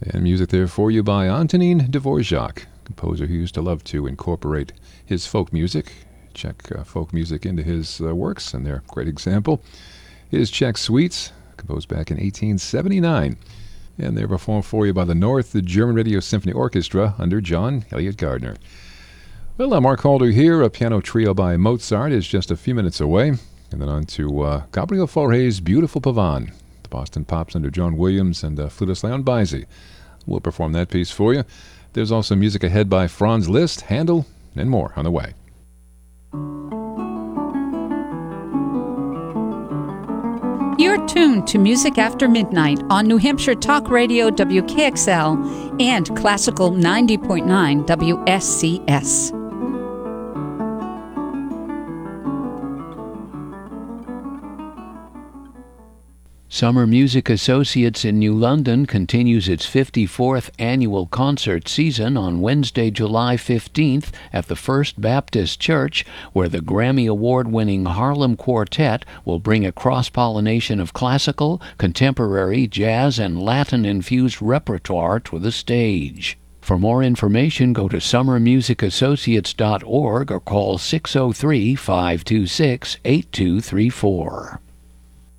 And music there for you by Antonin Dvorak, composer who used to love to incorporate his folk music, Czech folk music into his works, and they're a great example. His Czech Suites, composed back in 1879. And they're performed for you by the North German Radio Symphony Orchestra under John Elliott Gardner. Well, Mark Halder here. A piano trio by Mozart is just a few minutes away. And then on to Gabriel Fauré's Beautiful Pavane. The Boston Pops under John Williams and flutist Leon Baisi will perform that piece for you. There's also music ahead by Franz Liszt, Handel, and more on the way. You're tuned to Music After Midnight on New Hampshire Talk Radio WKXL and Classical 90.9 WSCS. Summer Music Associates in New London continues its 54th annual concert season on Wednesday, July 15th at the First Baptist Church, where the Grammy Award-winning Harlem Quartet will bring a cross-pollination of classical, contemporary, jazz, and Latin-infused repertoire to the stage. For more information, go to summermusicassociates.org or call 603-526-8234.